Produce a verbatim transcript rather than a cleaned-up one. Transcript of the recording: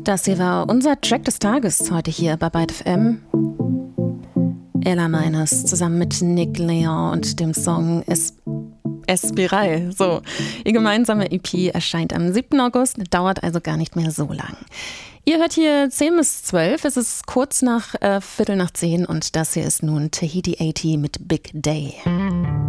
Das hier war unser Track des Tages heute hier bei Byte F M. Ella Minus zusammen mit Nick Leon und dem Song Es Espiral. So, ihr gemeinsame E P erscheint am siebten August, dauert also gar nicht mehr so lang. Ihr hört hier zehn bis zwölf, es ist kurz nach äh, Viertel nach zehn und das hier ist nun Tahiti achtzig mit Big Day.